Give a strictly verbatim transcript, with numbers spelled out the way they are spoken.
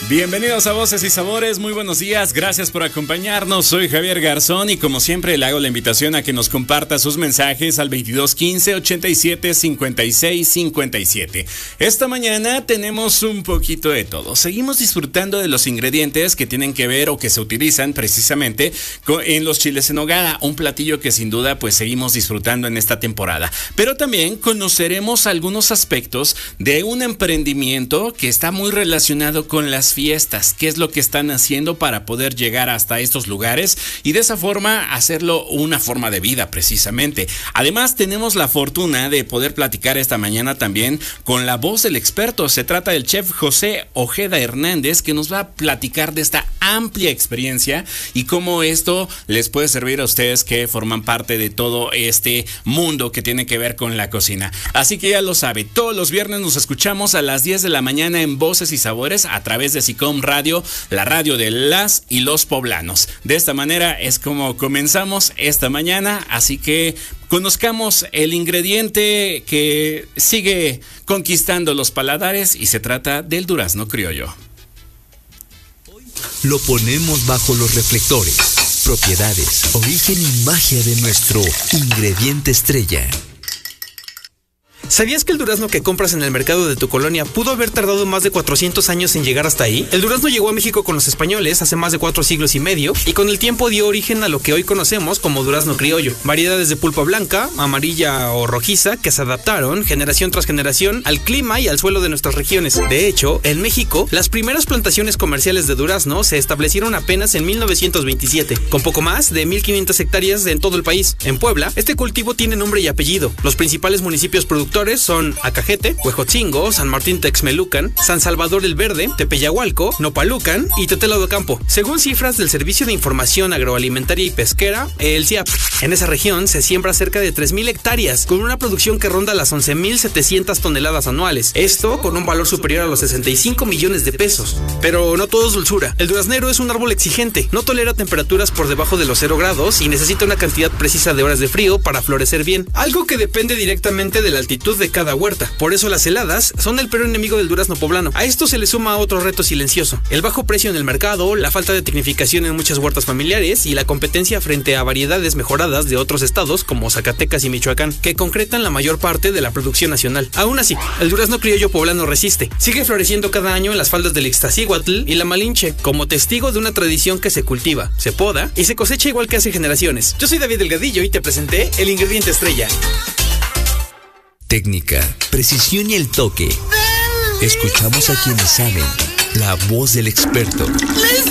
Bienvenidos a Voces y Sabores, muy buenos días, gracias por acompañarnos, soy Javier Garzón y como siempre le hago la invitación a que nos comparta sus mensajes al veintidós quince ochenta y siete cincuenta y seis cincuenta y siete. Esta mañana tenemos un poquito de todo, seguimos disfrutando de los ingredientes que tienen que ver o que se utilizan precisamente en los chiles en nogada, un platillo que sin duda pues seguimos disfrutando en esta temporada, pero también conoceremos algunos aspectos de un emprendimiento que está muy relacionado con las fiestas, qué es lo que están haciendo para poder llegar hasta estos lugares y de esa forma hacerlo una forma de vida precisamente. Además tenemos la fortuna de poder platicar esta mañana también con la voz del experto. Se trata del chef José Ojeda Hernández, que nos va a platicar de esta amplia experiencia y cómo esto les puede servir a ustedes que forman parte de todo este mundo que tiene que ver con la cocina. Así que ya lo sabe, todos los viernes nos escuchamos a las diez de la mañana en Voces y Sabores a través de SICOM Radio, la radio de las y los poblanos. De esta manera es como comenzamos esta mañana, así que conozcamos el ingrediente que sigue conquistando los paladares y se trata del durazno criollo. Lo ponemos bajo los reflectores, propiedades, origen y magia de nuestro ingrediente estrella. ¿Sabías que el durazno que compras en el mercado de tu colonia pudo haber tardado más de cuatrocientos años en llegar hasta ahí? El durazno llegó a México con los españoles hace más de cuatro siglos y medio y con el tiempo dio origen a lo que hoy conocemos como durazno criollo. Variedades de pulpa blanca, amarilla o rojiza que se adaptaron generación tras generación al clima y al suelo de nuestras regiones. De hecho, en México, las primeras plantaciones comerciales de durazno se establecieron apenas en mil novecientos veintisiete, con poco más de mil quinientas hectáreas en todo el país. En Puebla, este cultivo tiene nombre y apellido. Los principales municipios productores son Acajete, Huejotzingo, San Martín Texmelucan, San Salvador el Verde, Tepeyahualco, Nopalucan y Tetelo de Campo. Según cifras del Servicio de Información Agroalimentaria y Pesquera, el S I A P, en esa región se siembra cerca de tres mil hectáreas, con una producción que ronda las once mil setecientas toneladas anuales. Esto con un valor superior a los sesenta y cinco millones de pesos. Pero no todo es dulzura. El duraznero es un árbol exigente, no tolera temperaturas por debajo de los cero grados y necesita una cantidad precisa de horas de frío para florecer bien, algo que depende directamente de la altitud de cada huerta. Por eso las heladas son el peor enemigo del durazno poblano. A esto se le suma otro reto silencioso: el bajo precio en el mercado, la falta de tecnificación en muchas huertas familiares y la competencia frente a variedades mejoradas de otros estados como Zacatecas y Michoacán, que concretan la mayor parte de la producción nacional. Aún así, el durazno criollo poblano resiste. Sigue floreciendo cada año en las faldas del Ixtaccíhuatl y la Malinche, como testigo de una tradición que se cultiva, se poda y se cosecha igual que hace generaciones. Yo soy David Delgadillo y te presenté el ingrediente estrella. Técnica, precisión y el toque. Escuchamos a quienes saben. La voz del experto.